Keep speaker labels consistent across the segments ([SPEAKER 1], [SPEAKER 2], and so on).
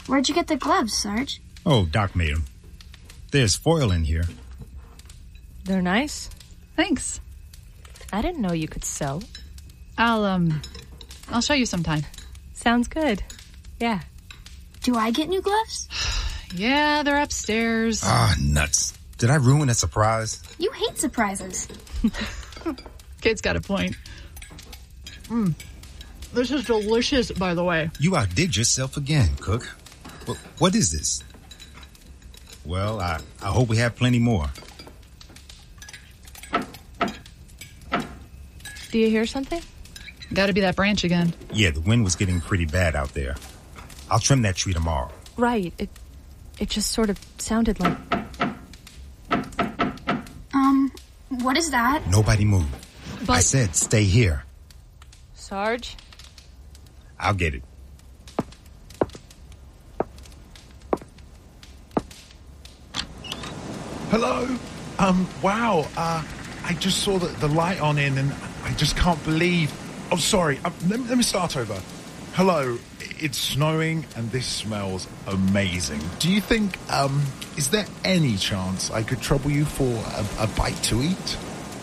[SPEAKER 1] Where'd you get the gloves, Sarge?
[SPEAKER 2] Oh, Doc made them. There's foil in here.
[SPEAKER 3] They're nice.
[SPEAKER 4] Thanks.
[SPEAKER 3] I didn't know you could sew.
[SPEAKER 4] I'll show you sometime.
[SPEAKER 3] Sounds good. Yeah.
[SPEAKER 1] Do I get new gloves?
[SPEAKER 4] Yeah, they're upstairs.
[SPEAKER 2] Ah, nuts. Did I ruin a surprise?
[SPEAKER 1] You hate surprises.
[SPEAKER 4] Kid's got a point. This is delicious, by the way.
[SPEAKER 2] You outdid yourself again, Cook. What is this? Well, I hope we have plenty more.
[SPEAKER 3] Do you hear something?
[SPEAKER 4] Gotta be that branch again.
[SPEAKER 2] Yeah, the wind was getting pretty bad out there. I'll trim that tree tomorrow.
[SPEAKER 3] Right. It just sort of sounded like...
[SPEAKER 1] What is that?
[SPEAKER 2] Nobody move.
[SPEAKER 4] But...
[SPEAKER 2] I said stay here.
[SPEAKER 3] Sarge?
[SPEAKER 2] I'll get it.
[SPEAKER 5] Hello? Wow. I just saw the light on in and I just can't believe... Oh, sorry. Let me start over. Hello. It's snowing and this smells amazing. Do you think, is there any chance I could trouble you for a bite to eat?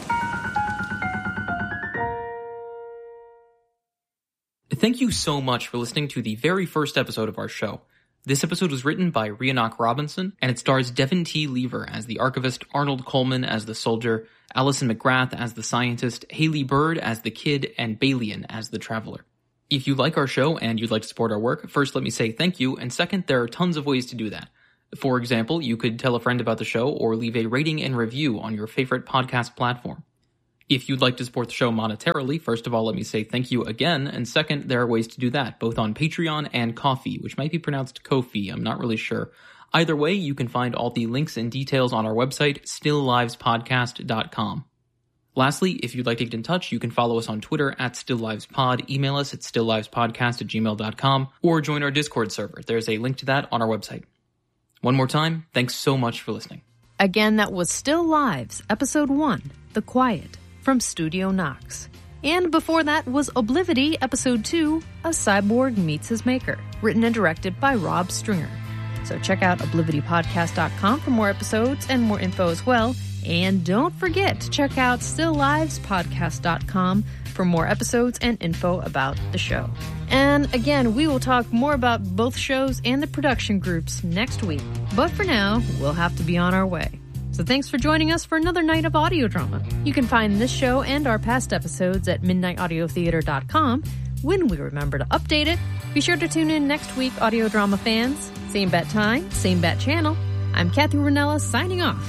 [SPEAKER 6] Thank you so much for listening to the very first episode of our show. This episode was written by Rhiannoch Robinson, and it stars Devin T. Lever as the archivist, Arnold Coleman as the soldier, Allison McGrath as the scientist, Haley Bird as the kid, and Balian as the traveler. If you like our show and you'd like to support our work, first let me say thank you, and second, there are tons of ways to do that. For example, you could tell a friend about the show or leave a rating and review on your favorite podcast platform. If you'd like to support the show monetarily, first of all, let me say thank you again, and second, there are ways to do that, both on Patreon and Ko-fi, which might be pronounced Ko-fi, I'm not really sure. Either way, you can find all the links and details on our website, stillivespodcast.com. Lastly, if you'd like to get in touch, you can follow us on Twitter at StillLivesPod, email us at stillivespodcast@gmail.com, or join our Discord server. There's a link to that on our website. One more time, thanks so much for listening.
[SPEAKER 3] Again, that was Still Lives, Episode 1, The Quiet, from Studio Nox. And before that was Oblivity, Episode 2, A Cyborg Meets His Maker, written and directed by Rob Stringer. So check out oblivitypodcast.com for more episodes and more info as well. And don't forget to check out stillivespodcast.com for more episodes and info about the show. And again, we will talk more about both shows and the production groups next week. But for now, we'll have to be on our way. So thanks for joining us for another night of audio drama. You can find this show and our past episodes at midnightaudiotheater.com. When we remember to update it, be sure to tune in next week, audio drama fans. Same bat time, same bat channel. I'm Kathy Ranella signing off.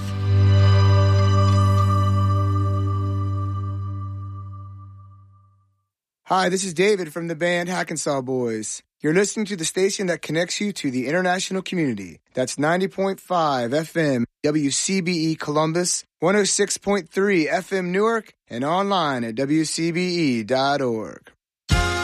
[SPEAKER 7] Hi, this is David from the band Hackensaw Boys. You're listening to the station that connects you to the international community. That's 90.5 FM, WCBE Columbus, 106.3 FM Newark, and online at WCBE.org.